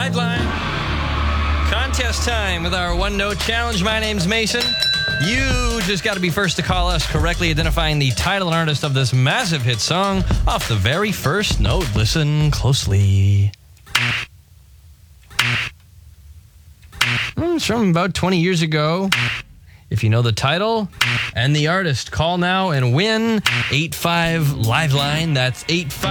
Live Line. Contest time with our one-note challenge. My name's Mason. You just got to be first to call us, correctly identifying the title and artist of this massive hit song off the very first note. Listen closely. It's from about 20 years ago. If you know the title and the artist, call now and win 85 Live Line. That's 85